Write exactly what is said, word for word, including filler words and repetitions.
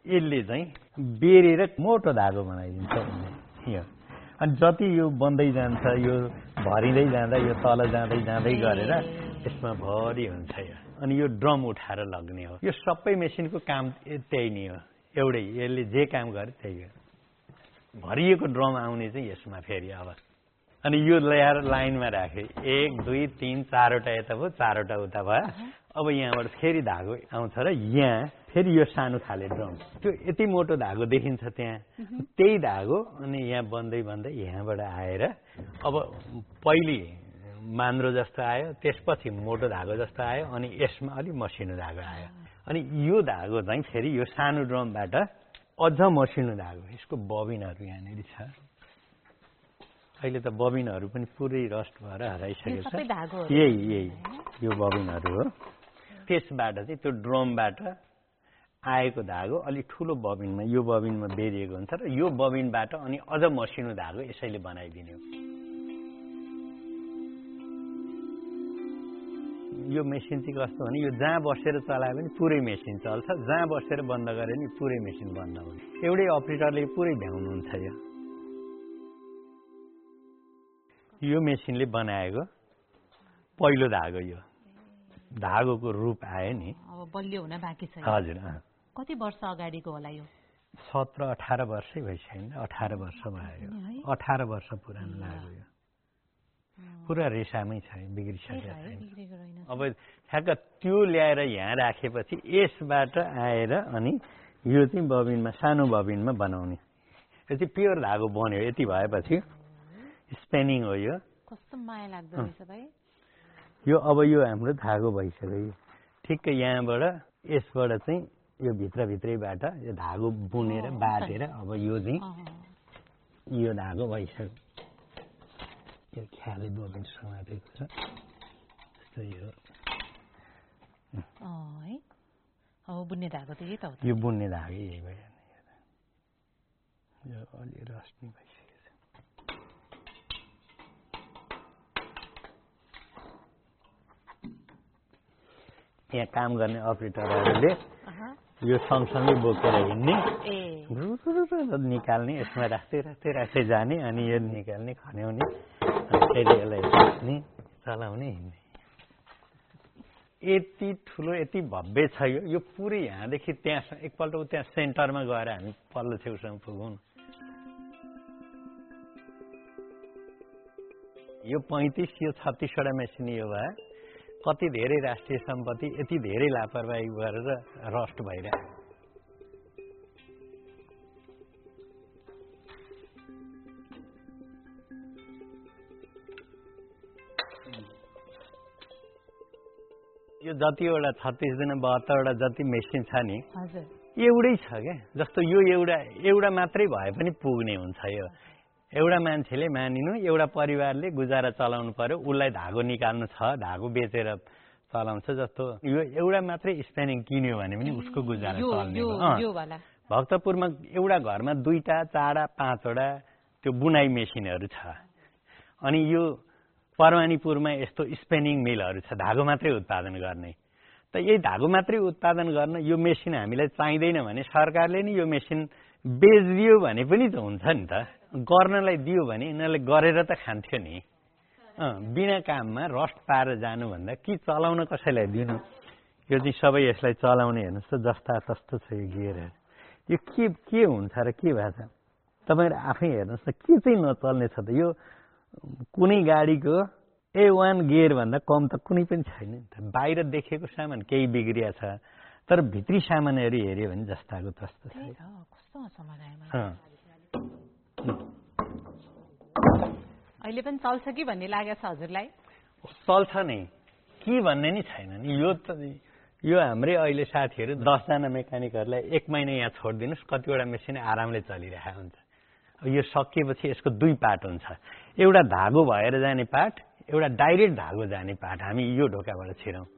यसले चाहिँ बेरेर मोटो धागो बनाइदिन्छ यो अनि जति यो बन्दै जान्छ यो भरिँदै जाँदा यो तल जाँदै जाँदै गरेर यसमा भरि हुन्छ यो अनि यो ड्रम उठाएर लग्ने हो यो सबै मेसिनको काम त्यही नै हो एउटै यसले जे काम गरे त्यही हो भरिएको ड्रम आउने चाहिँ यसमा फेरि अब अनि यो ल्याएर लाइनमा राखे एक दुई तिन चारवटा यता भयो चारवटा उता भयो अब यहाँबाट फेरि धागो आउँछ र यहाँ फेरि यो सानो खाले ड्रम त्यो यति मोटो धागो देखिन्छ त्यहाँ त्यही धागो अनि यहाँ बन्दै बन्दै यहाँबाट आएर अब पहिले मान्द्रो जस्तो आयो त्यसपछि मोटो धागो जस्तो आयो अनि यसमा अलि मसिनो धागो आयो अनि यो धागो चाहिँ फेरि यो सानो ड्रमबाट अझ मसिनो धागो यसको बबिनहरू यहाँनिर छ अहिले त बबिनहरू पनि पुरै रस्ट भएर हराइसकेको छ यही यही यो बबिनहरू हो त्यसबाट चाहिँ त्यो ड्रमबाट आएको धागो अलि ठुलो बबिनमा यो बबिनमा बेरिएको हुन्छ र यो बबिनबाट अनि अझ मसिनो धागो यसैले बनाइदिने हो यो मेसिन चाहिँ कस्तो भने यो जहाँ बसेर चलायो भने पुरै मेसिन चल्छ जहाँ बसेर बन्द गरे नि पुरै मेसिन बन्द हुन्छ एउटै अपरेटरले पुरै भ्याउनुहुन्छ यो यो मेसिनले बनाएको पहिलो धागो यो धागोको रूप आयो नि अब बलियो हुन बाँकी छ हजुर कति वर्ष अगाडिको होला यो सत्र अठार वर्षै भइसक्यो अठार वर्ष भयो अठार वर्ष पुरानो लाग्यो यो पुरा रेसामै छ बिग्रिसकेको छैन अब ठ्याक्क त्यो ल्याएर यहाँ राखेपछि यसबाट आएर अनि यो चाहिँ बबिनमा सानो बबिनमा बनाउने यो चाहिँ प्योर धागो बन्यो यति भएपछि स्पेनिङ हो यो कस्तो माया लाग्दो रहेछ भाइ यो अब यो हाम्रो धागो भइसक्यो ठिक्क यहाँबाट यसबाट चाहिँ यो भित्रभित्रैबाट यो धागो बुनेर बाटेर अब यो चाहिँ यो धागो भइसक्यो यो ख्याले बबिन समातेको छ जस्तो यो है अब बुन्ने धागो त यही त हो यो बुन्ने धागो यही भयो यो अलि रस्नी भइसक्यो यहाँ काम गर्ने अपरेटरहरूले यो सँगसँगै बोकेर हिँड्ने निकाल्ने यसमा राख्दै राख्दै राख्दै जाने अनि यो निकाल्ने खन्याउने फेरि यसलाई राख्ने चलाउने हिँड्ने यति ठुलो यति भव्य छ यो यो पुरै यहाँदेखि त्यहाँ एकपल्ट त्यहाँ सेन्टरमा गएर हामी पल्लो छेउसम्म पुगौँ यो पैँतिस यो छत्तिसवटा मेसिन यो भए कति धेरै राष्ट्रिय सम्पत्ति यति धेरै लापरवाही गरेर रस्ट भइरह्यो यो जतिवटा छत्तिसजना बहत्तरवटा जति मेसिन छ नि एउटै छ क्या जस्तो यो एउटा एउटा मात्रै भए पनि पुग्ने हुन्छ यो एउटा मान्छेले मानिनु एउटा परिवारले गुजारा चलाउनु पर्यो उसलाई धागो निकाल्नु छ धागो बेचेर चलाउँछ जस्तो यो एउटा मात्रै स्पेनिङ किन्यो भने पनि उसको गुजारा चल्ने हो भक्तपुरमा एउटा घरमा दुईटा चारवटा पाँचवटा त्यो बुनाइ मेसिनहरू छ अनि यो परवानीपुरमा यस्तो स्पेनिङ मिलहरू छ धागो मात्रै उत्पादन गर्ने त यही धागो मात्रै उत्पादन गर्न यो मेसिन हामीलाई चाहिँदैन भने सरकारले नि यो मेसिन बेचिदियो भने पनि त हुन्छ नि त गर्नलाई दियो भने यिनीहरूले गरेर त खान्थ्यो नि बिना काममा रस्ट पाएर जानुभन्दा कि चलाउन कसैलाई दिनु यो चाहिँ सबै यसलाई चलाउने हेर्नुहोस् त जस्ता तस्तो छ यो गियरहरू यो के के हुन्छ र के भएको छ तपाईँहरू आफै हेर्नुहोस् त के चाहिँ नचल्ने छ त यो कुनै गाडीको ए वान गियरभन्दा कम त कुनै पनि छैन नि त बाहिर देखेको सामान केही बिग्रिया छ तर भित्री सामानहरू हेऱ्यो भने जस्ताको तस्तो छ अहिले पनि चल्छ कि भन्ने लागेको छ हजुरलाई चल्छ नि के भन्ने नि छैन नि यो त यो हाम्रै अहिले साथीहरू दसजना मेकानिकहरूलाई एक महिना यहाँ छोडिदिनुहोस् कतिवटा मेसिन आरामले चलिरहेको हुन्छ यो सकिएपछि यसको दुई पार्ट हुन्छ एउटा धागो भएर जाने पार्ट एउटा डाइरेक्ट धागो जाने पार्ट हामी यो ढोकाबाट छिरौँ